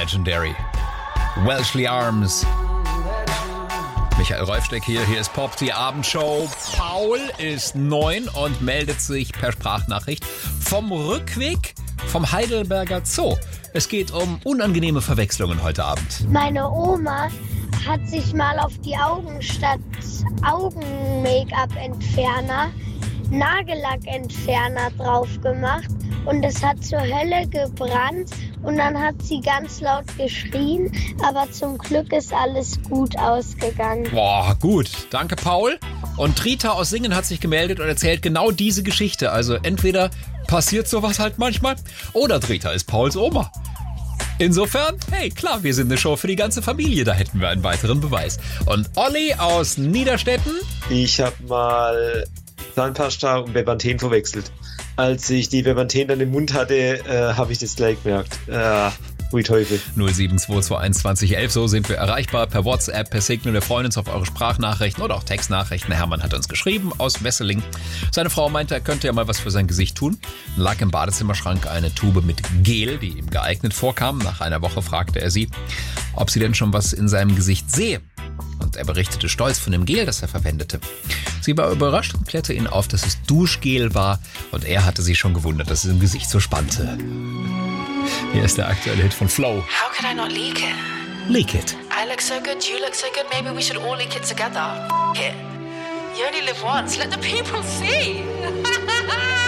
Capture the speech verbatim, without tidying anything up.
Legendary. Welshly Arms. Michael Reufsteck hier, hier ist Pop, die Abendshow. Paul ist neun und meldet sich per Sprachnachricht vom Rückweg vom Heidelberger Zoo. Es geht um unangenehme Verwechslungen heute Abend. Meine Oma hat sich mal auf die Augen statt Augen-Make-up-Entferner Nagellackentferner drauf gemacht und es hat zur Hölle gebrannt und dann hat sie ganz laut geschrien, aber zum Glück ist alles gut ausgegangen. Boah, gut. Danke, Paul. Und Rita aus Singen hat sich gemeldet und erzählt genau diese Geschichte. Also entweder passiert sowas halt manchmal oder Rita ist Pauls Oma. Insofern, hey, klar, wir sind eine Show für die ganze Familie, da hätten wir einen weiteren Beweis. Und Olli aus Niederstetten? Ich habe mal Zahnpasta und Bepanthen verwechselt. Als ich die Bepanthen dann im Mund hatte, äh, habe ich das gleich gemerkt. Äh, hui Teufel. null sieben zwei zwei eins zwanzig elf, so sind wir erreichbar per WhatsApp, per Signal. Wir freuen uns auf eure Sprachnachrichten oder auch Textnachrichten. Hermann hat uns geschrieben aus Wesseling. Seine Frau meinte, er könnte ja mal was für sein Gesicht tun. Lag im Badezimmerschrank eine Tube mit Gel, die ihm geeignet vorkam. Nach einer Woche fragte er sie, ob sie denn schon was in seinem Gesicht sehe. Und er berichtete stolz von dem Gel, das er verwendete. Sie war überrascht und klärte ihn auf, dass es Duschgel war. Und er hatte sich schon gewundert, dass es im Gesicht so spannte. Hier ist der aktuelle Hit von Flo. How could I not leak it? Leak it. I look so good, you look so good, maybe we should all leak it together. F- it. You only live once, let the people see.